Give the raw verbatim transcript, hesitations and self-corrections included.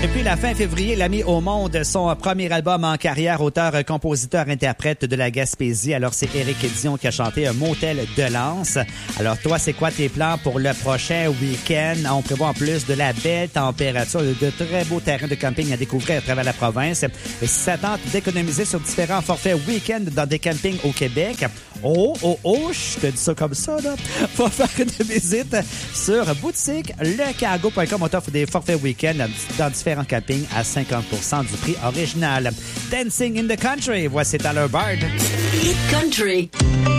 Depuis la fin février, il a mis au monde son premier album en carrière, auteur, compositeur, interprète de la Gaspésie. Alors, c'est Éric Dion qui a chanté un Motel de Lens. Alors, toi, c'est quoi tes plans pour le prochain week-end? On prévoit en plus de la belle température, de très beaux terrains de camping à découvrir à travers la province. Et si ça tente d'économiser sur différents forfaits week-end dans des campings au Québec, oh, oh, oh, je te dis ça comme ça, là. Faut faire une visite sur boutique le cargo point com. On t'offre des forfaits week-end dans différents campings à cinquante pour cent du prix original. Dancing in the Country, voici Tyler Bard. Hit Country.